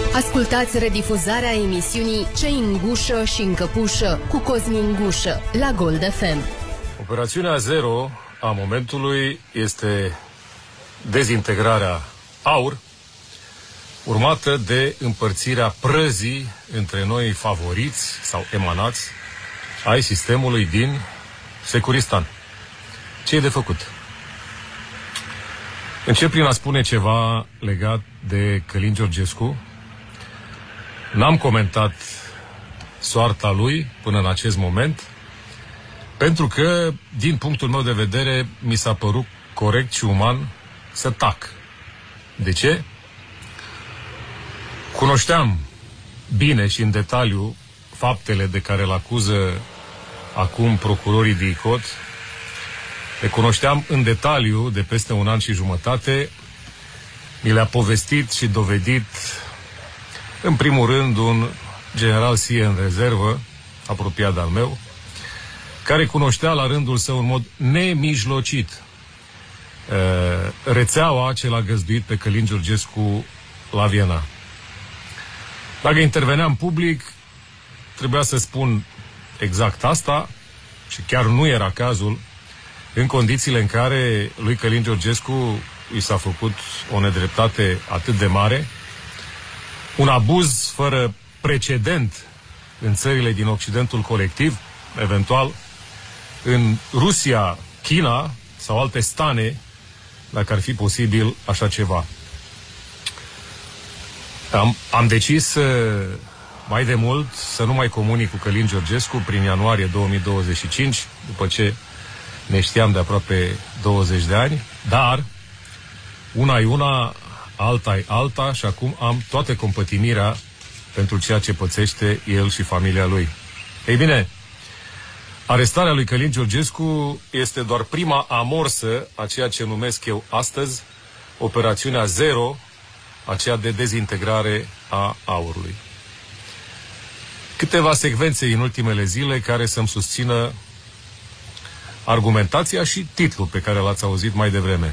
Ascultați redifuzarea emisiunii Cei în gușă și în căpușă cu Cosmin Gușă la Gold FM. Operațiunea zero a momentului este dezintegrarea AUR, urmată de împărțirea prăzii între noi favoriți sau emanați ai sistemului din Securistan. Ce e de făcut? Încep prin a spune ceva legat de Călin Georgescu. N-am comentat soarta lui până în acest moment, pentru că, din punctul meu de vedere, mi s-a părut corect și uman să tac. De ce? Cunoșteam bine și în detaliu faptele de care îl acuză acum procurorii DICOT. Le cunoșteam în detaliu de peste un an și jumătate. Mi le-a povestit și dovedit, în primul rând, un general SIE în rezervă, apropiat de-al meu, care cunoștea la rândul său în mod nemijlocit rețeaua ce l-a găzduit pe Călin Georgescu la Viena. Dacă interveneam public, trebuia să spun exact asta, și chiar nu era cazul, în condițiile în care lui Călin Georgescu i s-a făcut o nedreptate atât de mare, un abuz fără precedent în țările din Occidentul colectiv, eventual în Rusia, China sau alte stane, dacă ar fi posibil așa ceva. Am decis mai de mult să nu mai comunic cu Călin Georgescu prin ianuarie 2025, după ce ne știam de aproape 20 de ani, dar una e una, alta e alta și acum am toată compătimirea pentru ceea ce pățește el și familia lui. Ei bine, arestarea lui Călin Georgescu este doar prima amorsă a ceea ce numesc eu astăzi operațiunea zero, aceea de dezintegrare a AUR-ului. Câteva secvențe în ultimele zile care să-mi susțină argumentația și titlul pe care l-ați auzit mai devreme.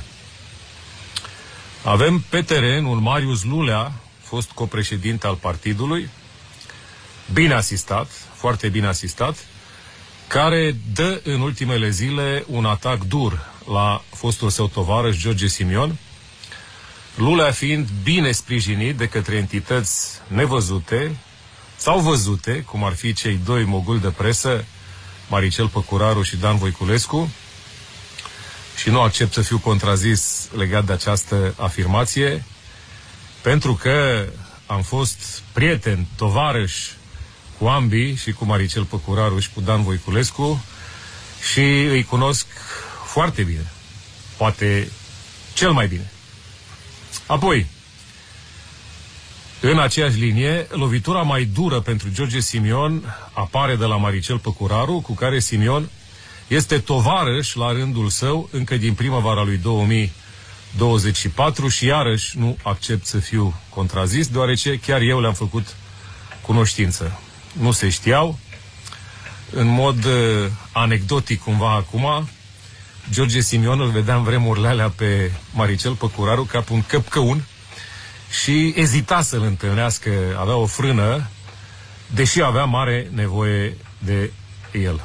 Avem pe teren un Marius Lulea, fost copreședinte al partidului, bine asistat, foarte bine asistat, care dă în ultimele zile un atac dur la fostul său tovarăș George Simion, Lulea fiind bine sprijinit de către entități nevăzute sau văzute, cum ar fi cei doi moguli de presă, Maricel Păcuraru și Dan Voiculescu, și nu accept să fiu contrazis legat de această afirmație, pentru că am fost prieten, tovarăș cu ambii, și cu Maricel Păcuraru și cu Dan Voiculescu, și îi cunosc foarte bine, poate cel mai bine. Apoi, în aceeași linie, lovitura mai dură pentru George Simion apare de la Maricel Păcuraru, cu care Simion este tovarăș la rândul său încă din primăvara lui 2024 și iarăși nu accept să fiu contrazis, deoarece chiar eu le-am făcut cunoștință. Nu se știau. În mod anecdotic cumva acum, George Simion îl vedea în vremurile alea pe Maricel Păcuraru ca pe un căpcăun și ezita să-l întâlnească, avea o frână, deși avea mare nevoie de el.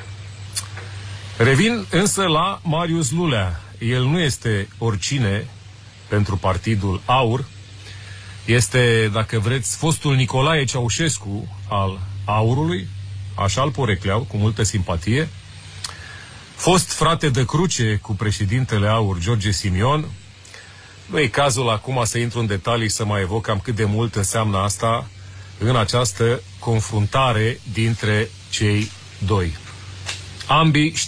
Revin însă la Marius Lulea. El nu este oricine pentru partidul AUR, este, dacă vreți, fostul Nicolae Ceaușescu al AUR-ului, așa îl porecleau, cu multă simpatie, fost frate de cruce cu președintele AUR, George Simion. Nu e cazul acum să intru în detalii, să mai evoc cam cât de mult înseamnă asta în această confruntare dintre cei doi. Ambii